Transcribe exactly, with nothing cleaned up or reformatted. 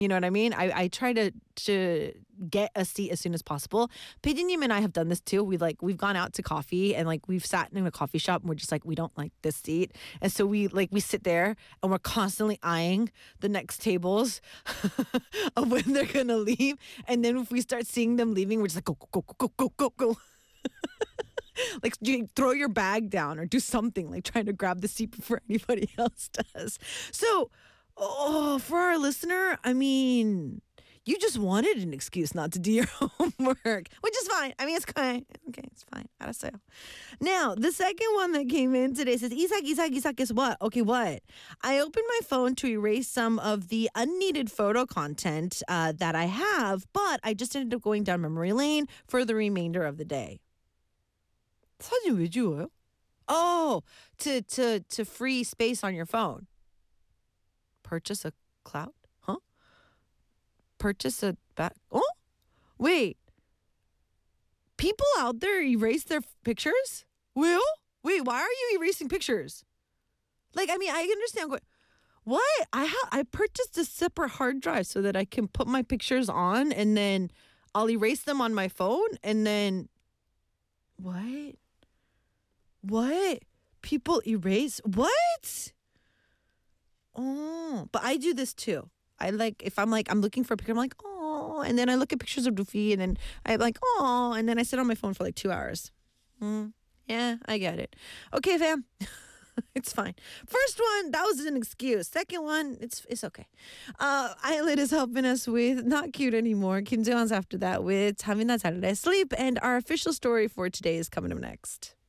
You know what I mean? I, I try to to get a seat as soon as possible. 피디님 and I have done this too. We like we've gone out to coffee and like we've sat in a coffee shop and we're just like we don't like this seat, and so we like we sit there and we're constantly eyeing the next tables of when they're gonna leave, and then if we start seeing them leaving, we're just like go go go go go go go. Like you throw your bag down or do something like trying to grab the seat before anybody else does. So. Oh, for our listener, I mean, you just wanted an excuse not to do your homework, which is fine. I mean, it's okay. Okay, it's fine. 알았어요. Now, the second one that came in today says, Isak, Isak, Isak, guess what? Okay, what? I opened my phone to erase some of the unneeded photo content uh, that I have, but I just ended up going down memory lane for the remainder of the day. 사진 왜 지워요? Oh, to, to, to free space on your phone. Purchase a cloud? Huh? Purchase a back? Oh? Wait. People out there erase their f- pictures? Will? Wait, why are you erasing pictures? Like, I mean, I understand. What? What? I ha- I purchased a separate hard drive so that I can put my pictures on and then I'll erase them on my phone and then... What? What? People erase? What? Oh, but I do this too. I like, if I'm like, I'm looking for a picture, I'm like, oh, and then I look at pictures of Doofy and then I'm like, oh, and then I sit on my phone for like two hours. Mm, yeah, I get it. Okay, fam. It's fine. First one, that was an excuse. Second one, it's it's okay. Uh, Eyelid is helping us with Not Cute Anymore. Kim Jae-won's after that with 잠이나 잘래 sleep. And our official story for today is coming up next.